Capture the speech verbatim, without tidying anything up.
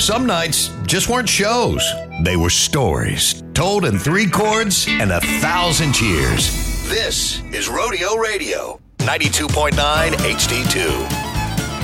Some nights just weren't shows. They were stories, told in three chords and a thousand cheers. This is Rodeo Radio, ninety-two point nine H D two.